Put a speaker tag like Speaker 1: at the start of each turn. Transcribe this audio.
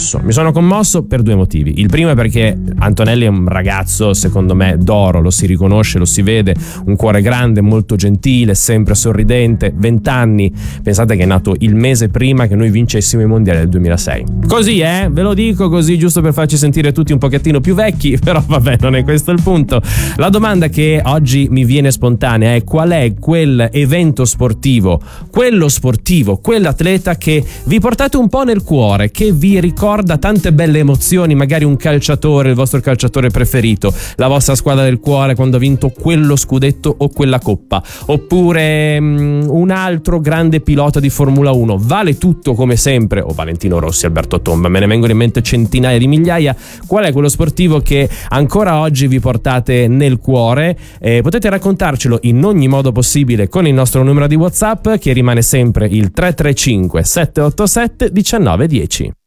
Speaker 1: commosso. Mi sono commosso per due motivi. Il primo è perché Antonelli è un ragazzo, secondo me, d'oro, lo si riconosce, lo si vede, un cuore grande, molto gentile, sempre sorridente, 20 anni. Pensate che è nato il mese prima che noi vincessimo i mondiali del 2006. Così, ve lo dico così, giusto per farci sentire tutti un pochettino più vecchi, però vabbè, non è questo il punto. La domanda che oggi mi viene spontanea è: qual è quel evento sportivo, quell'atleta che vi portate un po' nel cuore, che vi ricorda tante belle emozioni, magari un calciatore, il vostro calciatore preferito, la vostra squadra del cuore quando ha vinto quello scudetto o quella coppa, oppure un altro grande pilota di Formula 1, vale tutto come sempre, o Valentino Rossi, Alberto Tomba, me ne vengono in mente centinaia di migliaia. Qual è quello sportivo che ancora oggi vi portate nel cuore? Potete raccontarcelo in ogni modo possibile con il nostro numero di WhatsApp, che rimane sempre il 335 787 1910.